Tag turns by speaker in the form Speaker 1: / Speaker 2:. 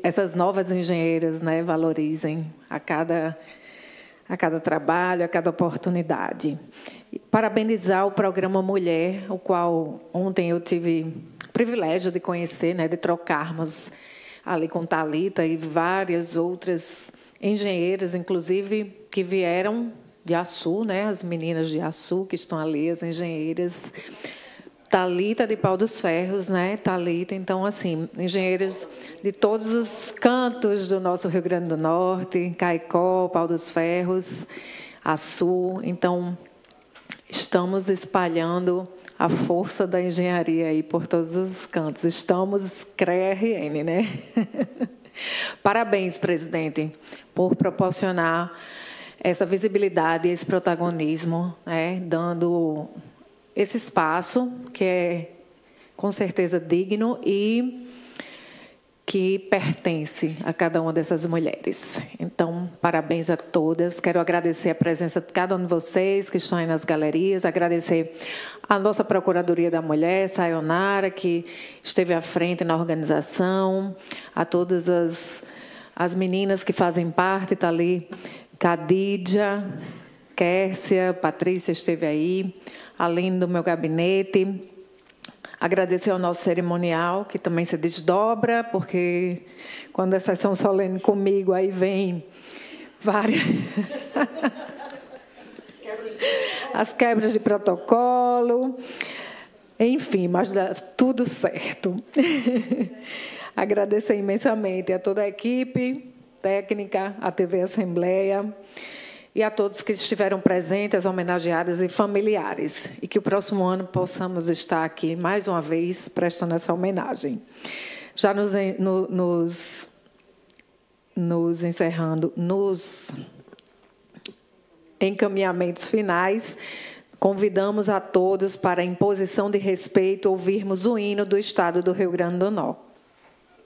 Speaker 1: essas novas engenheiras, né, valorizem a cada trabalho, a cada oportunidade. E parabenizar o Programa Mulher, o qual ontem eu tive o privilégio de conhecer, né, de trocarmos ali com Thalita e várias outras engenheiras, inclusive, que vieram de Açu, né, as meninas de Açu que estão ali, as engenheiras. Thalita de Pau dos Ferros, né? Thalita, então, assim, engenheiros de todos os cantos do nosso Rio Grande do Norte, Caicó, Pau dos Ferros, Açu. Então, estamos espalhando a força da engenharia aí por todos os cantos. Estamos CREA-RN, né? Parabéns, presidente, por proporcionar essa visibilidade, esse protagonismo, né? Dando esse espaço que é, com certeza, digno e que pertence a cada uma dessas mulheres. Então, parabéns a todas. Quero agradecer a presença de cada um de vocês que estão aí nas galerias, agradecer a nossa Procuradoria da Mulher, Sayonara, que esteve à frente na organização, a todas as meninas que fazem parte, está ali, Cadídia, Kércia, Patrícia esteve aí, além do meu gabinete. Agradecer ao nosso cerimonial, que também se desdobra, porque quando é sessão solene comigo, aí vem várias... as quebras de protocolo, enfim, mas dá tudo certo. Agradecer imensamente a toda a equipe técnica, a TV Assembleia, e a todos que estiveram presentes, as homenageadas e familiares. E que o próximo ano possamos estar aqui, mais uma vez, prestando essa homenagem. Já nos encerrando, nos encaminhamentos finais, convidamos a todos para, em posição de respeito, ouvirmos o hino do Estado do Rio Grande do Norte.